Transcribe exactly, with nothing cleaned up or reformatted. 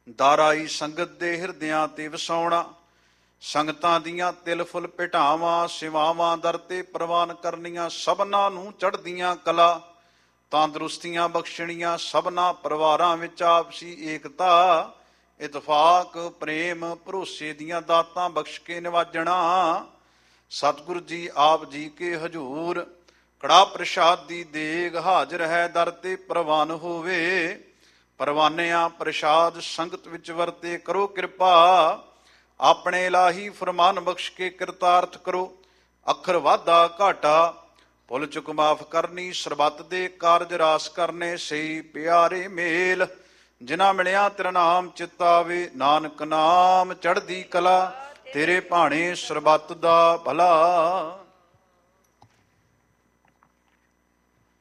ਦਾਰਾਈ ਸੰਗਤ ਦੇ ਹਿਰਦਿਆਂ ਤੇ ਵਸਾਉਣਾ, ਸੰਗਤਾਂ ਦੀਆਂ ਤਿਲ ਫੁੱਲ ਭੇਟਾਵਾਂ ਸੇਵਾਵਾਂ ਦਰ ਤੇ ਪ੍ਰਵਾਨ ਕਰਨੀਆਂ, ਸਭਨਾਂ ਨੂੰ ਚੜ੍ਹਦੀਆਂ ਕਲਾ ਤੰਦਰੁਸਤੀਆਂ ਬਖਸ਼ਣੀਆਂ, ਸਭਨਾਂ ਪਰਿਵਾਰਾਂ ਵਿੱਚ ਆਪਸੀ ਏਕਤਾ ਇਤਫਾਕ ਪ੍ਰੇਮ ਭਰੋਸੇ ਦੀਆਂ ਦਾਤਾਂ ਬਖਸ਼ ਕੇ ਨਿਵਾਜਣਾ। ਸਤਿਗੁਰੂ ਜੀ ਆਪ ਜੀ ਕੇ ਹਜੂਰ ਕੜਾ ਪ੍ਰਸ਼ਾਦ ਦੀ ਦੇਗ ਹਾਜ਼ਰ ਹੈ, ਦਰ ਤੇ ਪ੍ਰਵਾਨ ਹੋਵੇ। ਪਰਵਾਨਿਆਂ ਪ੍ਰਸ਼ਾਦ ਸੰਗਤ ਵਿੱਚ ਵਰਤੇ, ਕਰੋ ਕਿਰਪਾ ਆਪਣੇ ਇਲਾਹੀ ਫਰਮਾਨ ਬਖਸ਼ ਕੇ ਕਿਰਤਾਰਥ ਕਰੋ। ਅੱਖਰ ਵਾਧਾ ਘਾਟਾ ਭੁੱਲ ਚੁੱਕ ਮਾਫ ਕਰਨੀ, ਸਰਬੱਤ ਦੇ ਕਾਰਜ ਰਾਸ ਕਰਨੇ, ਸਹੀ ਪਿਆਰੇ ਮੇਲ ਜਿਨ੍ਹਾਂ ਮਿਲਿਆ ਤੇਰਾ ਨਾਮ ਚਿਤਾਵੇ। ਨਾਨਕ ਨਾਮ ਚੜ੍ਹਦੀ ਕਲਾ, ਤੇਰੇ ਭਾਣੇ ਸਰਬੱਤ ਦਾ ਭਲਾ।